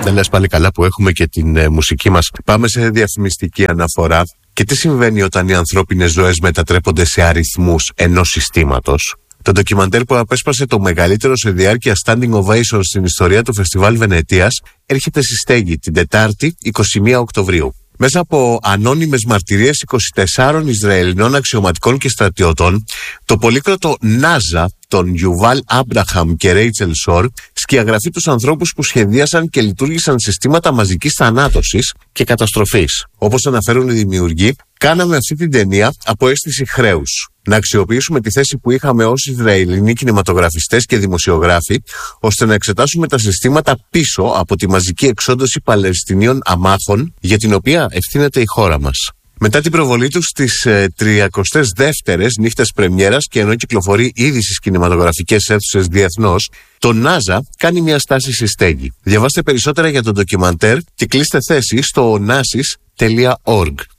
Δεν λες πάλι καλά που έχουμε και την μουσική μας. Πάμε σε διαφημιστική αναφορά. Και τι συμβαίνει όταν οι ανθρώπινες ζωές μετατρέπονται σε αριθμούς ενός συστήματος? Το ντοκιμαντέρ που απέσπασε το μεγαλύτερο σε διάρκεια standing ovation στην ιστορία του Φεστιβάλ Βενετίας έρχεται στη στέγη την Τετάρτη 21 Οκτωβρίου. Μέσα από ανώνυμες μαρτυρίες 24 Ισραηλινών αξιωματικών και στρατιωτών, το πολύκροτο NASA των Γιουβάλ Άμπραχαμ και Ρέιτσελ Σόρ σκιαγραφεί τους ανθρώπους που σχεδίασαν και λειτουργήσαν συστήματα μαζικής θανάτωσης και καταστροφής. Όπως αναφέρουν οι δημιουργοί, κάναμε αυτή την ταινία από αίσθηση χρέους. Να αξιοποιήσουμε τη θέση που είχαμε ως Ισραηλινοί κινηματογραφιστές και δημοσιογράφοι, ώστε να εξετάσουμε τα συστήματα πίσω από τη μαζική εξόντωση Παλαιστινίων αμάχων, για την οποία ευθύνεται η χώρα μας. Μετά την προβολή του στις 32ες νύχτες πρεμιέρας και ενώ κυκλοφορεί ήδη στις κινηματογραφικές αίθουσες διεθνώς, το NASA κάνει μια στάση στη στέγη. Διαβάστε περισσότερα για το ντοκιμαντέρ και κλείστε θέση στο nasis.org.